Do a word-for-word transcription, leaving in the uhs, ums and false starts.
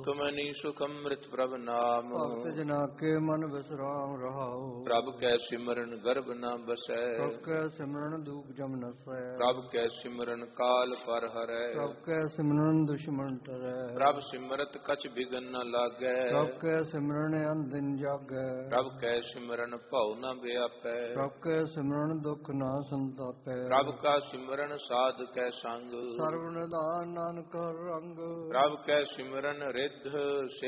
ਸੁਖਮਨੀ ਸੁਖ ਅੰਮ੍ਰਿਤ ਪ੍ਰਭ ਨਾਮ। ਭਗਤ ਜਨਾ ਕੇ ਮਨ ਵਿਸਰਾਮ ਰਹਾਉ। ਪ੍ਰਭ ਕੈ ਸਿਮਰਨ ਗਰਭ ਨ ਬਸੈ। ਪ੍ਰਭ ਕੈ ਸਿਮਰਨ ਦੂਖ ਜਮ ਨਸੈ। ਪ੍ਰਭ ਕੈ ਸਿਮਰਨ ਕਾਲ ਪਰ ਹਰੈ। ਪ੍ਰਭ ਕੈ ਸਿਮਰਨ ਦੁਸ਼ਮਨ ਟਰੈ। ਪ੍ਰਭ ਸਿਮਰਤ ਕਛ ਬਿਗਨ ਨ ਲਾਗੈ। ਪ੍ਰਭ ਕੈ ਸਿਮਰਨ ਅਨ ਦਿਨ ਜਾਗੈ। ਪ੍ਰਭ ਕੈ ਸਿਮਰਨ ਭਉ ਨ ਵਿਆਪੈ। ਪ੍ਰਭ ਕੈ ਸਿਮਰਨ ਦੁਖ ਨਾ ਸੰਤਾਪੈ। ਪ੍ਰਭ ਕਾ ਸਿਮਰਨ ਸਾਧ ਕੈ ਸੰਗ। ਸਰਵ ਨਿਧਾਨ ਨਾਨਕ ਹਰਿ ਰੰਗ। ਪ੍ਰਭ ਕੈ ਸਿਮਰਨ ਰਿੱਧ